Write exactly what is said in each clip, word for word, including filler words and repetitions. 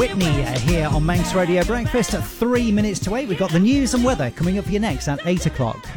Whitney uh, here on Manx Radio Breakfast at three minutes to eight. We've got the news and weather coming up for you next at eight o'clock.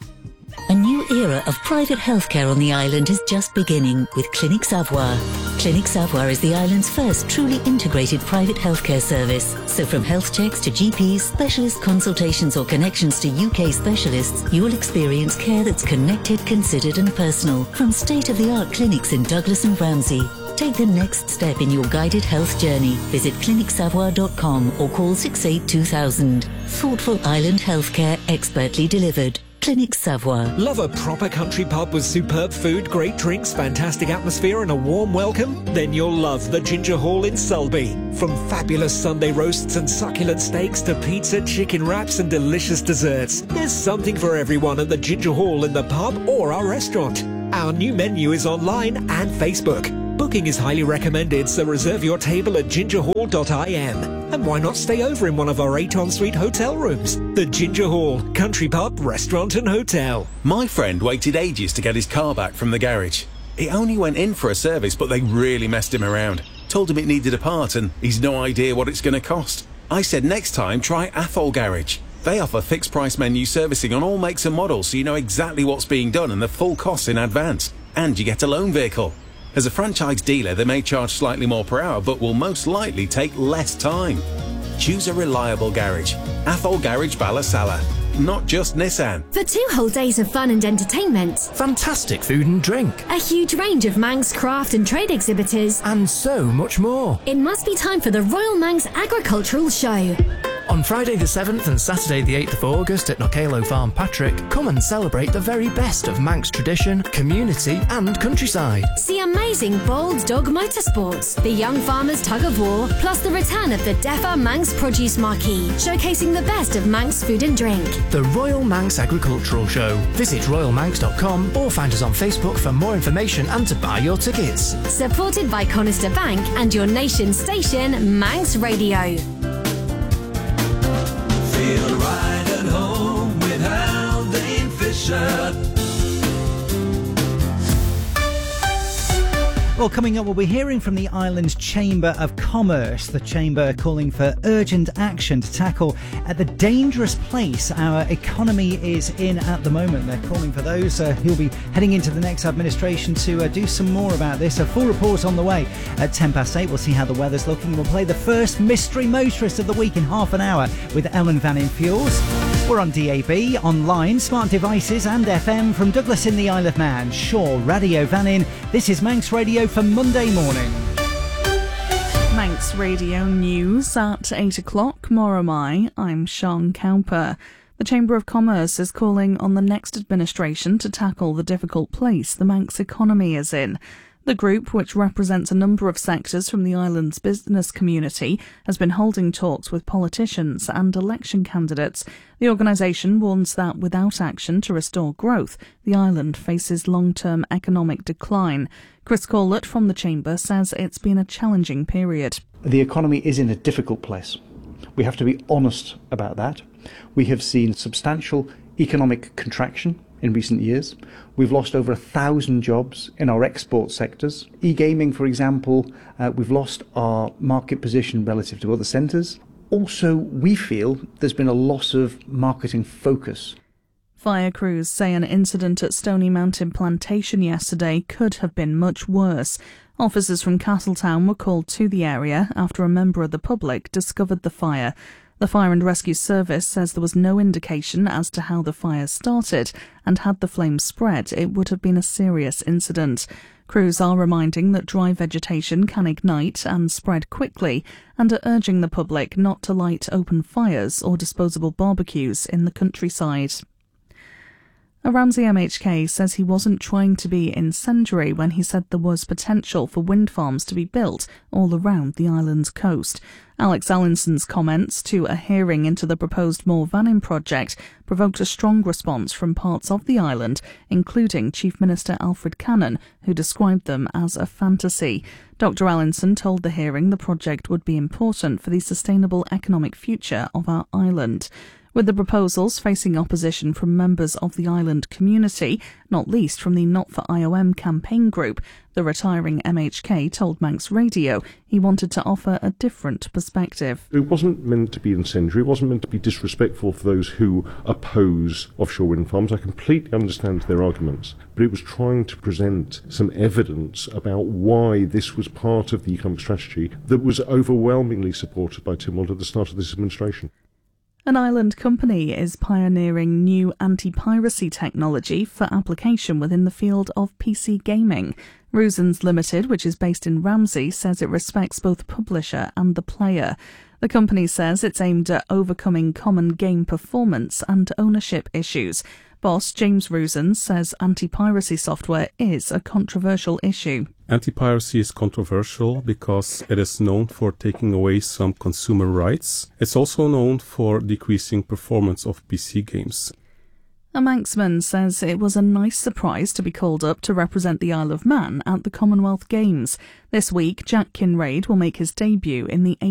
A new era of private healthcare on the island is just beginning with Clinic Savoir. Clinic Savoir is the island's first truly integrated private healthcare service. So from health checks to G Ps, specialist consultations or connections to U K specialists, you'll experience care that's connected, considered and personal from state-of-the-art clinics in Douglas and Ramsey. Take the next step in your guided health journey. Visit clinic savoir dot com or call six eight two thousand. Thoughtful island healthcare expertly delivered. Clinic Savoir. Love a proper country pub with superb food, great drinks, fantastic atmosphere and a warm welcome? Then you'll love the Ginger Hall in Sulby. From fabulous Sunday roasts and succulent steaks to pizza, chicken wraps and delicious desserts, there's something for everyone at the Ginger Hall in the pub or our restaurant. Our new menu is online and Facebook. Booking is highly recommended, so reserve your table at ginger hall dot I M. And why not stay over in one of our eight ensuite hotel rooms? The Ginger Hall, country pub, restaurant and hotel. My friend waited ages to get his car back from the garage. He only went in for a service, but they really messed him around. Told him it needed a part and he's no idea what it's going to cost. I said next time try Athol Garage. They offer fixed price menu servicing on all makes and models, so you know exactly what's being done and the full costs in advance. And you get a loan vehicle. As a franchise dealer, they may charge slightly more per hour, but will most likely take less time. Choose a reliable garage. Athol Garage Ballasalla, not just Nissan. For two whole days of fun and entertainment. Fantastic food and drink. A huge range of Manx craft and trade exhibitors. And so much more. It must be time for the Royal Manx Agricultural Show. On Friday the seventh and Saturday the eighth of August at Knockalo Farm Patrick, come and celebrate the very best of Manx tradition, community and countryside. See amazing bold dog motorsports, the Young Farmers Tug of War, plus the return of the DEFA Manx Produce Marquee, showcasing the best of Manx food and drink. The Royal Manx Agricultural Show. Visit royal manx dot com or find us on Facebook for more information and to buy your tickets. Supported by Conister Bank and your nation station, Manx Radio. Feel right at home with Haldane Fisher. Well, coming up, we'll be hearing from the island's Chamber of Commerce. The Chamber calling for urgent action to tackle uh, the dangerous place our economy is in at the moment. They're calling for those uh, who'll be heading into the next administration to uh, do some more about this. A full report on the way at ten past eight. We'll see how the weather's looking. We'll play the first mystery motorist of the week in half an hour with Ellen Van in Fuels. We're on D A B, online, smart devices and F M from Douglas in the Isle of Man. Shaw, Radio Vannin. This is Manx Radio for Monday morning. Manx Radio News at eight o'clock. Moromai, I'm Sean Cowper. The Chamber of Commerce is calling on the next administration to tackle the difficult place the Manx economy is in. The group, which represents a number of sectors from the island's business community, has been holding talks with politicians and election candidates. The organisation warns that without action to restore growth, the island faces long-term economic decline. Chris Corlett from the Chamber says it's been a challenging period. The economy is in a difficult place. We have to be honest about that. We have seen substantial economic contraction in recent years. We've lost over a thousand jobs in our export sectors. E-gaming, for example, uh, we've lost our market position relative to other centres. Also, we feel there's been a loss of marketing focus. Fire crews say an incident at Stony Mountain Plantation yesterday could have been much worse. Officers from Castletown were called to the area after a member of the public discovered the fire. The Fire and Rescue Service says there was no indication as to how the fire started, and had the flames spread, it would have been a serious incident. Crews are reminding that dry vegetation can ignite and spread quickly, and are urging the public not to light open fires or disposable barbecues in the countryside. A Ramsey M H K says he wasn't trying to be incendiary when he said there was potential for wind farms to be built all around the island's coast. Alex Allinson's comments to a hearing into the proposed More Vannin project provoked a strong response from parts of the island, including Chief Minister Alfred Cannon, who described them as a fantasy. Doctor Allinson told the hearing the project would be important for the sustainable economic future of our island. With the proposals facing opposition from members of the island community, not least from the Not for I O M campaign group, the retiring M H K told Manx Radio he wanted to offer a different perspective. It wasn't meant to be incendiary, it wasn't meant to be disrespectful for those who oppose offshore wind farms. I completely understand their arguments, but it was trying to present some evidence about why this was part of the economic strategy that was overwhelmingly supported by Tim Wald at the start of this administration. An island company is pioneering new anti-piracy technology for application within the field of P C gaming. Rusens Limited, which is based in Ramsey, says it respects both publisher and the player. The company says it's aimed at overcoming common game performance and ownership issues. Boss James Rusens says anti-piracy software is a controversial issue. Anti-piracy is controversial because it is known for taking away some consumer rights. It's also known for decreasing performance of P C games. A Manxman says it was a nice surprise to be called up to represent the Isle of Man at the Commonwealth Games. This week, Jack Kinraid will make his debut in the